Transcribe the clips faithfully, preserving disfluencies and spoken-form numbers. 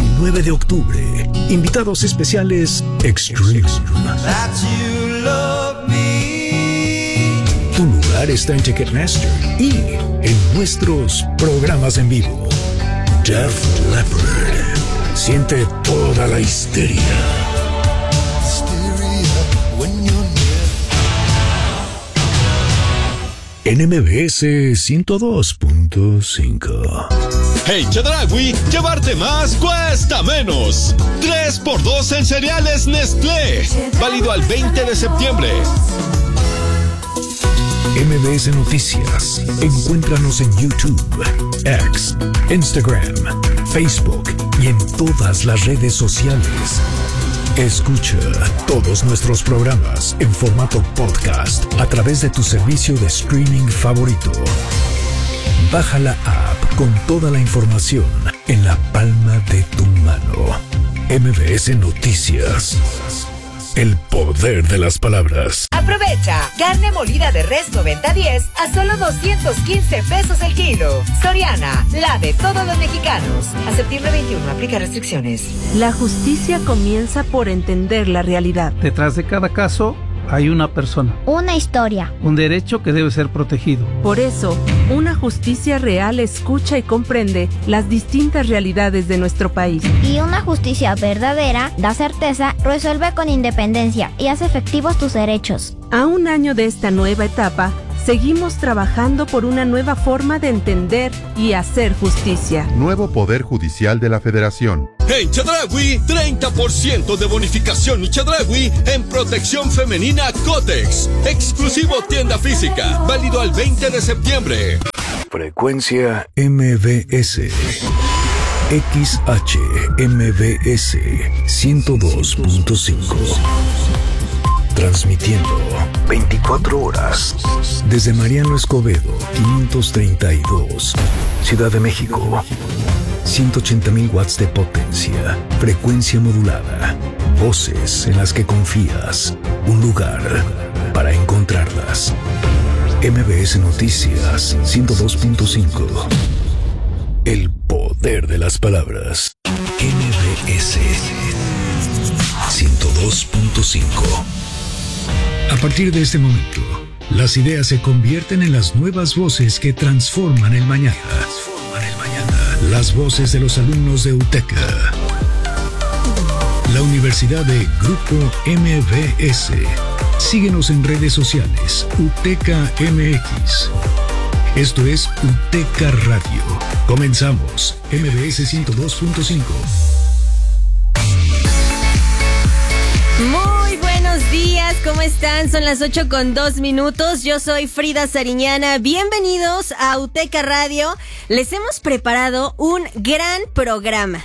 nueve de octubre, invitados especiales Extreme. Tu lugar está en Ticketmaster y en nuestros programas en vivo. Def Leppard. Siente toda la histeria. En M B S ciento dos punto cinco. Hey Chedraui, llevarte más cuesta menos. tres por dos en cereales Nestlé. Válido al veinte de septiembre. M B S Noticias. Encuéntranos en YouTube, X, Instagram, Facebook y en todas las redes sociales. Escucha todos nuestros programas en formato podcast a través de tu servicio de streaming favorito. Baja la app con toda la información en la palma de tu mano. M B S Noticias. El poder de las palabras. Aprovecha. Carne molida de res noventa diez a solo doscientos quince pesos el kilo. Soriana, la de todos los mexicanos. A septiembre veintiuno, aplica restricciones. La justicia comienza por entender la realidad. Detrás de cada caso hay una persona. Una historia. Un derecho que debe ser protegido. Por eso, una justicia real escucha y comprende las distintas realidades de nuestro país. Y una justicia verdadera da certeza, resuelve con independencia y hace efectivos tus derechos. A un año de esta nueva etapa, seguimos trabajando por una nueva forma de entender y hacer justicia. Nuevo Poder Judicial de la Federación. En Chedraui, treinta por ciento de bonificación y Chedraui en protección femenina Cotex. Exclusivo tienda física. Válido al veinte de septiembre. Frecuencia M B S. X H M B S ciento dos punto cinco. Transmitiendo veinticuatro horas desde Mariano Escobedo, quinientos treinta y dos, Ciudad de México. ciento ochenta mil watts de potencia, frecuencia modulada, voces en las que confías, un lugar para encontrarlas. M B S Noticias ciento dos punto cinco. El poder de las palabras. M B S ciento dos punto cinco. A partir de este momento, las ideas se convierten en las nuevas voces que transforman el mañana. Transforman el mañana. Las voces de los alumnos de UTECA. La Universidad de Grupo M B S. Síguenos en redes sociales. UTECA M X. Esto es UTECA Radio. Comenzamos. M B S ciento dos punto cinco. Muy buenos días, ¿cómo están? Son las ocho con dos minutos. Yo soy Frida Sariñana. Bienvenidos a UTECA Radio. Les hemos preparado un gran programa.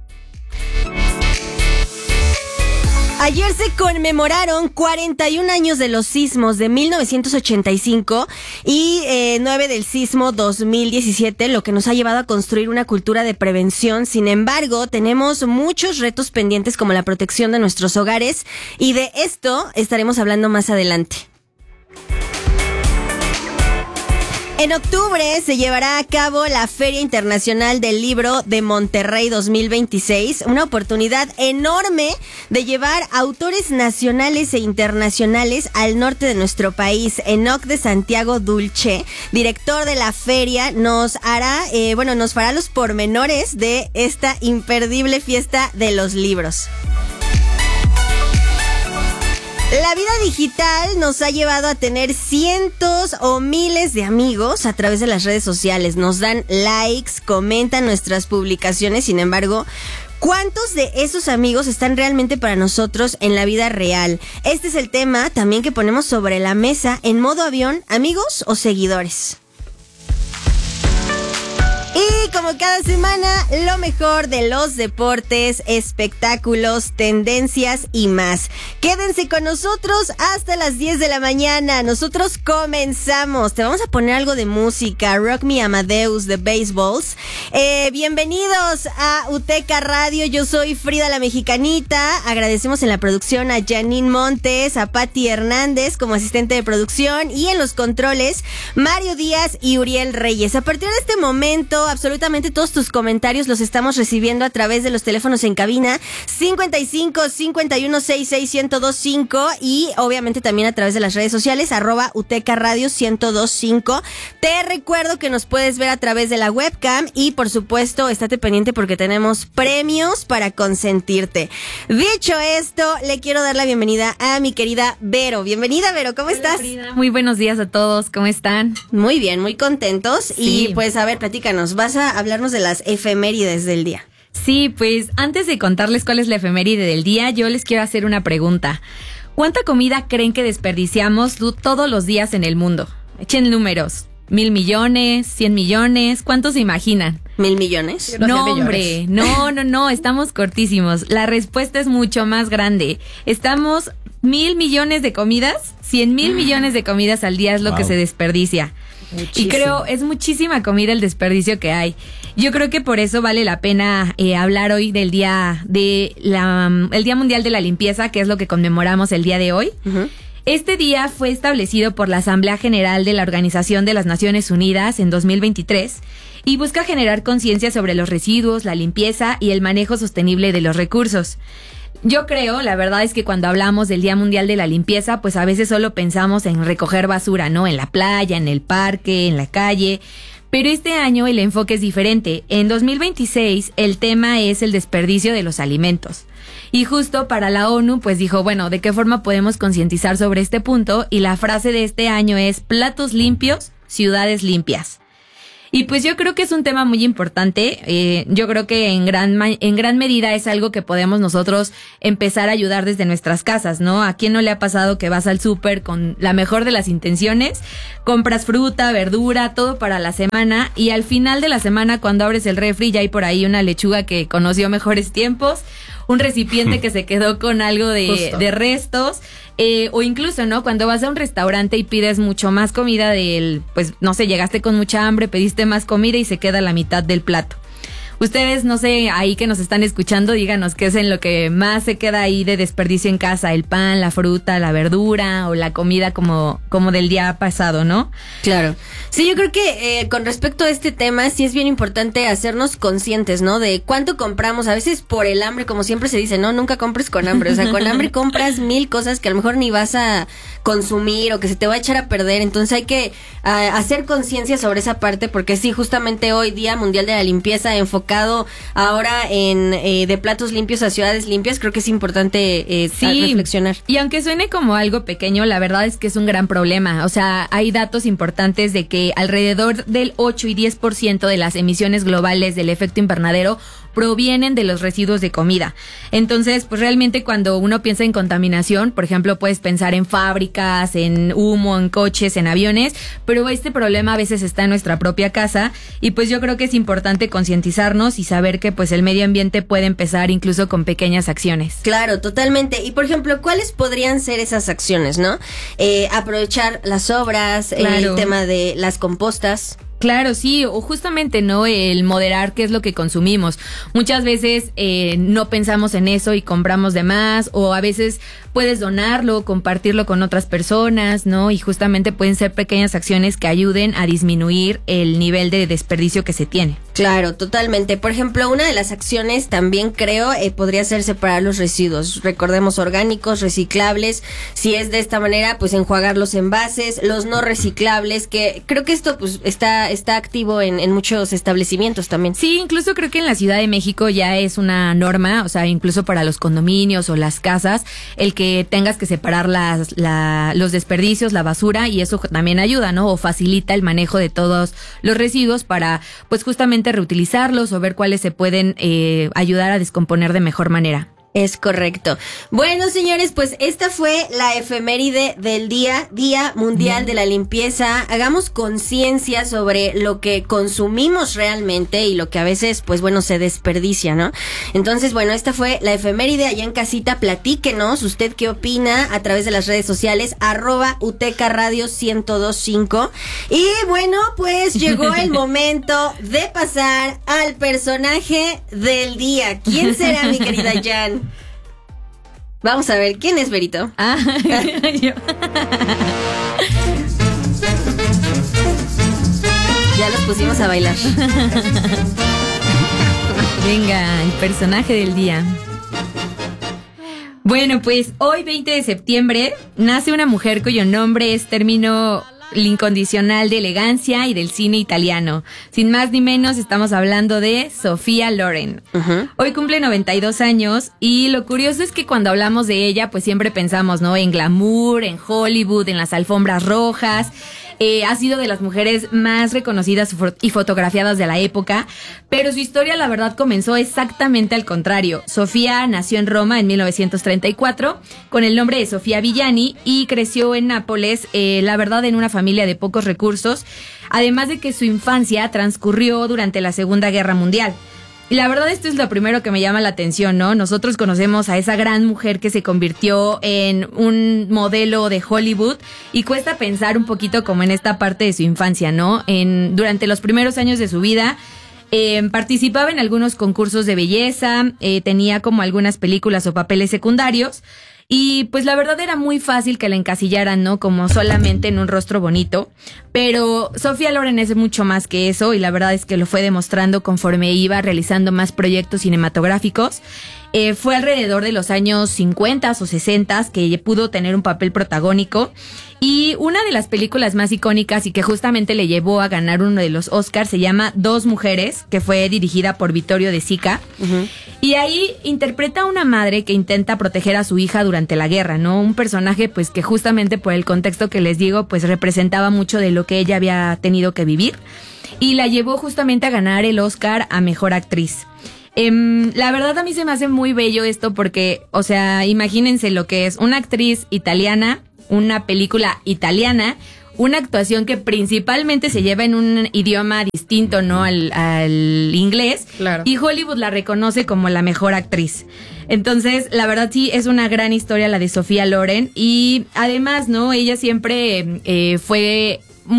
Ayer se conmemoraron cuarenta y un años de los sismos de mil novecientos ochenta y cinco y eh, nueve del sismo dos mil diecisiete, lo que nos ha llevado a construir una cultura de prevención. Sin embargo, tenemos muchos retos pendientes como la protección de nuestros hogares y de esto estaremos hablando más adelante. En octubre se llevará a cabo la Feria Internacional del Libro de Monterrey dos mil veintiséis, una oportunidad enorme de llevar autores nacionales e internacionales al norte de nuestro país. Enoc de Santiago Dulce, director de la feria, nos hará, eh, bueno, nos fará los pormenores de esta imperdible fiesta de los libros. La vida digital nos ha llevado a tener cientos o miles de amigos a través de las redes sociales. Nos dan likes, comentan nuestras publicaciones. Sin embargo, ¿cuántos de esos amigos están realmente para nosotros en la vida real? Este es el tema también que ponemos sobre la mesa en modo avión, amigos o seguidores. Y como cada semana, lo mejor de los deportes, espectáculos, tendencias y más. Quédense con nosotros hasta las diez de la mañana. Nosotros comenzamos. Te vamos a poner algo de música. Rock Me Amadeus de Baseballs. Eh, bienvenidos a UTECA Radio. Yo soy Frida la Mexicanita. Agradecemos en la producción a Janine Montes, a Patti Hernández como asistente de producción y en los controles, Mario Díaz y Uriel Reyes. A partir de este momento, absolutamente absolutamente todos tus comentarios los estamos recibiendo a través de los teléfonos en cabina cincuenta y cinco, cincuenta y uno, sesenta y seis, ciento veinticinco y obviamente también a través de las redes sociales, arroba Uteca Radio ciento veinticinco. Te recuerdo que nos puedes ver a través de la webcam y por supuesto, estate pendiente porque tenemos premios para consentirte. Dicho esto, le quiero dar la bienvenida a mi querida Vero. Bienvenida, Vero, ¿cómo estás? Hola, muy buenos días a todos, ¿cómo están? Muy bien, muy contentos. Sí. Y pues, a ver, platícanos, vas a hablarnos de las efemérides del día. Sí, pues antes de contarles cuál es la efeméride del día, yo les quiero hacer una pregunta. ¿Cuánta comida creen que desperdiciamos todos los días en el mundo? Echen números. ¿Mil millones? ¿Cien millones? ¿Cuántos se imaginan? ¿Mil millones? No, hombre, no, no, no, estamos cortísimos. La respuesta es mucho más grande. Estamos mil millones de comidas, cien mil millones de comidas al día es lo wow. que se desperdicia. Muchísimo. Y creo, es muchísima comida el desperdicio que hay. Yo creo que por eso vale la pena eh, hablar hoy del día de la, el Día Mundial de la Limpieza, que es lo que conmemoramos el día de hoy. Uh-huh. Este día fue establecido por la Asamblea General de la Organización de las Naciones Unidas en dos mil veintitrés y busca generar conciencia sobre los residuos, la limpieza y el manejo sostenible de los recursos. Yo creo, la verdad es que cuando hablamos del Día Mundial de la Limpieza, pues a veces solo pensamos en recoger basura, ¿no? En la playa, en el parque, en la calle. Pero este año el enfoque es diferente. En dos mil veintiséis el tema es el desperdicio de los alimentos. Y justo para la ONU, pues dijo, bueno, ¿de qué forma podemos concientizar sobre este punto? Y la frase de este año es platos limpios, ciudades limpias. Y pues yo creo que es un tema muy importante. Eh, yo creo que en gran en gran medida es algo que podemos nosotros empezar a ayudar desde nuestras casas, ¿no? ¿A quién no le ha pasado que vas al súper con la mejor de las intenciones? Compras fruta, verdura, todo para la semana y al final de la semana cuando abres el refri ya hay por ahí una lechuga que conoció mejores tiempos, un recipiente que se quedó con algo de, de restos, eh, o incluso, ¿no? Cuando vas a un restaurante y pides mucho más comida del, pues, no sé, llegaste con mucha hambre, pediste más comida y se queda la mitad del plato. Ustedes, no sé, ahí que nos están escuchando, díganos qué es en lo que más se queda ahí de desperdicio en casa, el pan, la fruta, la verdura o la comida como, como del día pasado, ¿no? Claro. Sí, yo creo que eh, con respecto a este tema sí es bien importante hacernos conscientes, ¿no? De cuánto compramos, a veces por el hambre, como siempre se dice, no, nunca compres con hambre, o sea, con hambre compras mil cosas que a lo mejor ni vas a consumir o que se te va a echar a perder, entonces hay que uh, hacer conciencia sobre esa parte porque sí, justamente hoy Día Mundial de la Limpieza enfocado ahora en eh, de platos limpios a ciudades limpias, creo que es importante eh, sí, reflexionar. Y aunque suene como algo pequeño, la verdad es que es un gran problema. O sea, hay datos importantes de que alrededor del ocho y diez por ciento de las emisiones globales del efecto invernadero provienen de los residuos de comida. Entonces, pues realmente cuando uno piensa en contaminación, por ejemplo, puedes pensar en fábricas, en humo, en coches, en aviones, pero este problema a veces está en nuestra propia casa y pues yo creo que es importante concientizarnos y saber que pues el medio ambiente puede empezar incluso con pequeñas acciones. Claro, totalmente. Y por ejemplo, ¿cuáles podrían ser esas acciones, no? Eh, aprovechar las obras, claro. El tema de las compostas. Claro, sí, o justamente, ¿no? El moderar qué es lo que consumimos. Muchas veces eh, no pensamos en eso y compramos de más, o a veces puedes donarlo, compartirlo con otras personas, ¿no? Y justamente pueden ser pequeñas acciones que ayuden a disminuir el nivel de desperdicio que se tiene. Claro, totalmente. Por ejemplo, una de las acciones también creo eh, podría ser separar los residuos. Recordemos orgánicos, reciclables. Si es de esta manera, pues enjuagar los envases, los no reciclables, que creo que esto pues está está activo en, en muchos establecimientos también. Sí, incluso creo que en la Ciudad de México ya es una norma, o sea, incluso para los condominios o las casas, el que tengas que separar las, la, los desperdicios, la basura, y eso también ayuda, ¿no? O facilita el manejo de todos los residuos para, pues justamente reutilizarlos o ver cuáles se pueden eh, ayudar a descomponer de mejor manera. Es correcto. Bueno, señores, pues esta fue la efeméride del día, Día Mundial Bien. de la Limpieza. Hagamos conciencia sobre lo que consumimos realmente y lo que a veces, pues bueno, se desperdicia, ¿no? Entonces, bueno, esta fue la efeméride. Allá en casita, platíquenos usted qué opina a través de las redes sociales, arroba Uteca Radio ciento veinticinco. Y bueno, pues llegó el momento de pasar al personaje del día. ¿Quién será, mi querida Jan? Vamos a ver, ¿quién es Verito? Ah, yo. Ya los pusimos a bailar. Venga, el personaje del día. Bueno, pues hoy veinte de septiembre nace una mujer cuyo nombre es término incondicional de elegancia y del cine italiano. Sin más ni menos, estamos hablando de Sofía Loren. Uh-huh. Hoy cumple noventa y dos años y lo curioso es que cuando hablamos de ella, pues siempre pensamos, ¿no? En glamour, en Hollywood, en las alfombras rojas. Eh, ha sido de las mujeres más reconocidas y fotografiadas de la época, pero su historia, la verdad, comenzó exactamente al contrario. Sofía nació en Roma en mil novecientos treinta y cuatro con el nombre de Sofía Villani y creció en Nápoles, eh, la verdad, en una familia de pocos recursos, además de que su infancia transcurrió durante la Segunda Guerra Mundial. Y la verdad esto es lo primero que me llama la atención, ¿no? Nosotros conocemos a esa gran mujer que se convirtió en un modelo de Hollywood y cuesta pensar un poquito como en esta parte de su infancia, ¿no? En, durante los primeros años de su vida eh, participaba en algunos concursos de belleza, eh, tenía como algunas películas o papeles secundarios. Y pues la verdad era muy fácil que la encasillaran, ¿no? Como solamente en un rostro bonito. Pero Sofía Loren es mucho más que eso y la verdad es que lo fue demostrando conforme iba realizando más proyectos cinematográficos. Eh, fue alrededor de los años cincuenta o sesenta que pudo tener un papel protagónico. Y una de las películas más icónicas y que justamente le llevó a ganar uno de los Oscars se llama Dos Mujeres, que fue dirigida por Vittorio De Sica. Uh-huh. Y ahí interpreta a una madre que intenta proteger a su hija durante la guerra, ¿no? Un personaje pues que justamente por el contexto que les digo pues representaba mucho de lo que ella había tenido que vivir y la llevó justamente a ganar el Oscar a Mejor Actriz. Eh, la verdad a mí se me hace muy bello esto porque, o sea, imagínense lo que es una actriz italiana, una película italiana, una actuación que principalmente se lleva en un idioma distinto, ¿no? Al, al inglés. Claro. Y Hollywood la reconoce como la mejor actriz. Entonces, la verdad sí es una gran historia la de Sofía Loren. Y además, ¿no? Ella siempre eh, fue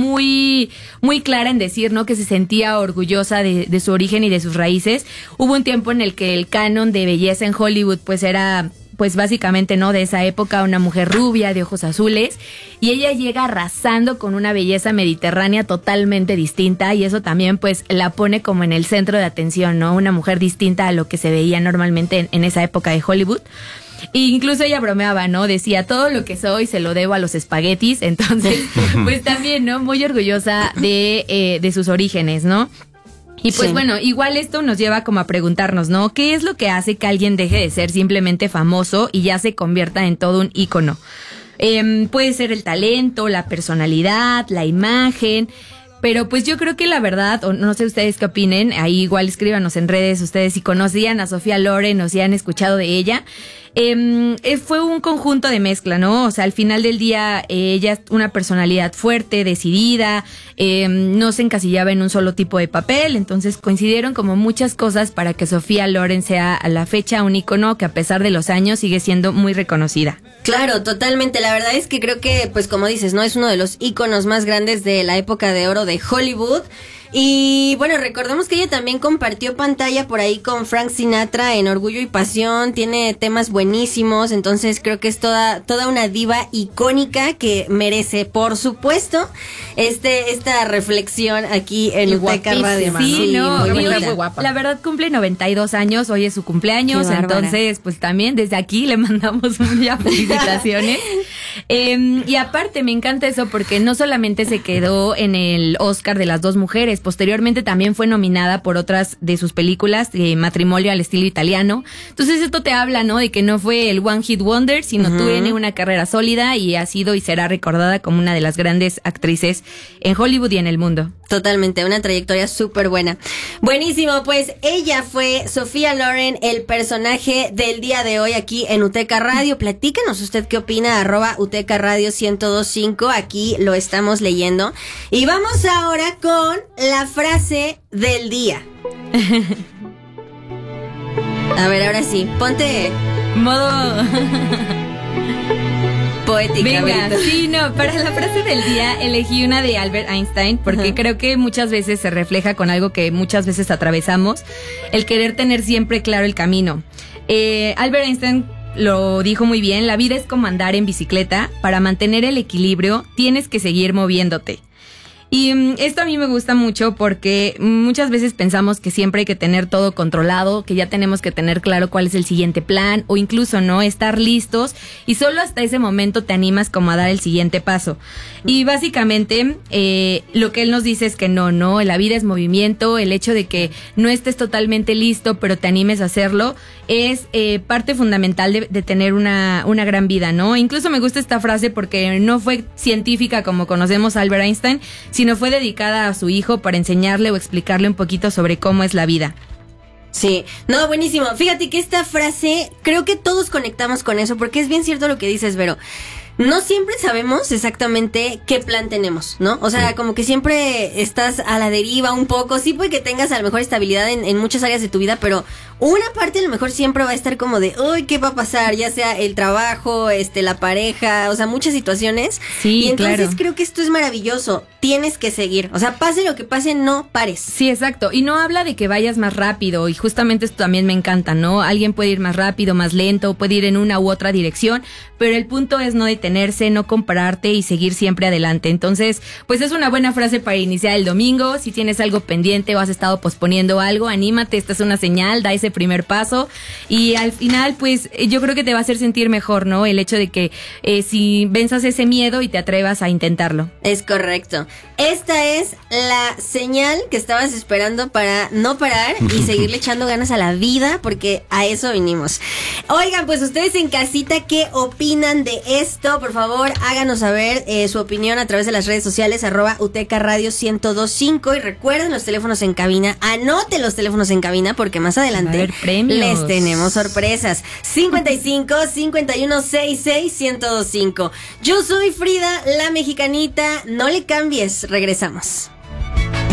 muy muy clara en decir, ¿no? Que se sentía orgullosa de, de su origen y de sus raíces. Hubo un tiempo en el que el canon de belleza en Hollywood pues era pues básicamente, ¿no? De esa época, una mujer rubia, de ojos azules, y ella llega arrasando con una belleza mediterránea totalmente distinta, y eso también, pues, la pone como en el centro de atención, ¿no? Una mujer distinta a lo que se veía normalmente en, en esa época de Hollywood. E incluso ella bromeaba, ¿no? Decía, todo lo que soy se lo debo a los espaguetis, entonces, pues también, ¿no? Muy orgullosa de, eh, de sus orígenes, ¿no? Y pues sí. Bueno, igual esto nos lleva como a preguntarnos, ¿no? ¿Qué es lo que hace que alguien deje de ser simplemente famoso y ya se convierta en todo un ícono? Eh, puede ser el talento, la personalidad, la imagen, pero pues yo creo que la verdad, o no sé ustedes qué opinen, ahí igual escríbanos en redes ustedes si conocían a Sofía Loren o si han escuchado de ella. Eh, fue un conjunto de mezcla, ¿no? O sea, al final del día eh, ella es una personalidad fuerte, decidida, eh, no se encasillaba en un solo tipo de papel, entonces coincidieron como muchas cosas para que Sofía Loren sea a la fecha un ícono que a pesar de los años sigue siendo muy reconocida. Claro, totalmente. La verdad es que creo que, pues como dices, ¿no? Es uno de los íconos más grandes de la época de oro de Hollywood. Y bueno, recordemos que ella también compartió pantalla por ahí con Frank Sinatra en Orgullo y Pasión, tiene temas buenísimos, entonces creo que es toda toda una diva icónica que merece, por supuesto, este esta reflexión aquí en Uteca Radio. Sí, sí, no, muy muy guapa. La verdad cumple noventa y dos años, hoy es su cumpleaños, entonces pues también desde aquí le mandamos muchas felicitaciones. eh, y aparte me encanta eso porque no solamente se quedó en el Oscar de las dos mujeres, posteriormente también fue nominada por otras de sus películas, eh, Matrimonio al estilo italiano. Entonces esto te habla, ¿no? De que no fue el One Hit Wonder, sino uh-huh. tiene una carrera sólida y ha sido y será recordada como una de las grandes actrices en Hollywood y en el mundo. Totalmente, una trayectoria súper buena. Buenísimo, pues ella fue Sofía Loren, el personaje del día de hoy aquí en Uteca Radio. Platícanos usted qué opina, arroba Uteca Radio ciento dos punto cinco, aquí lo estamos leyendo. Y vamos ahora con la frase del día. A ver, ahora sí, ponte modo poética. Venga, sí, no, para la frase del día elegí una de Albert Einstein porque uh-huh. creo que muchas veces se refleja con algo que muchas veces atravesamos, el querer tener siempre claro el camino. Eh, Albert Einstein lo dijo muy bien, la vida es como andar en bicicleta, para mantener el equilibrio tienes que seguir moviéndote. Y um, esto a mí me gusta mucho porque muchas veces pensamos que siempre hay que tener todo controlado, que ya tenemos que tener claro cuál es el siguiente plan o incluso no estar listos y solo hasta ese momento te animas como a dar el siguiente paso. Y básicamente eh, lo que él nos dice es que no, no, la vida es movimiento, el hecho de que no estés totalmente listo pero te animes a hacerlo es eh, parte fundamental de, de tener una, una gran vida, ¿no? Incluso me gusta esta frase porque no fue científica como conocemos a Albert Einstein, sino fue dedicada a su hijo para enseñarle o explicarle un poquito sobre cómo es la vida. Sí, no, buenísimo. Fíjate que esta frase, creo que todos conectamos con eso, porque es bien cierto lo que dices, Vero. No siempre sabemos exactamente qué plan tenemos, ¿no? O sea, como que siempre estás a la deriva un poco. Sí puede que tengas a lo mejor estabilidad en, en muchas áreas de tu vida, pero una parte a lo mejor siempre va a estar como de, uy, ¿qué va a pasar? Ya sea el trabajo, este, la pareja, o sea, muchas situaciones. Sí, y entonces claro. Creo que esto es maravilloso. Tienes que seguir. O sea, pase lo que pase, no pares. Sí, exacto. Y no habla de que vayas más rápido. Y justamente esto también me encanta, ¿no? Alguien puede ir más rápido, más lento, puede ir en una u otra dirección, pero el punto es no detenerse, no compararte y seguir siempre adelante. Entonces, pues es una buena frase para iniciar el domingo. Si tienes algo pendiente o has estado posponiendo algo, anímate, esta es una señal, da ese primer paso y al final, pues yo creo que te va a hacer sentir mejor, ¿no? El hecho de que eh, si venzas ese miedo y te atrevas a intentarlo. Es correcto. Esta es la señal que estabas esperando para no parar y seguirle echando ganas a la vida, porque a eso vinimos. Oigan, pues ustedes en casita, ¿qué opinan de esto? Por favor, háganos saber eh, su opinión a través de las redes sociales, arroba Uteca Radio ciento dos punto cinco, y recuerden los teléfonos en cabina, anoten los teléfonos en cabina porque más adelante les tenemos sorpresas. cincuenta y cinco, cincuenta y uno, sesenta y seis, ciento dos punto cinco. Yo soy Frida, la mexicanita, no le cambies, regresamos.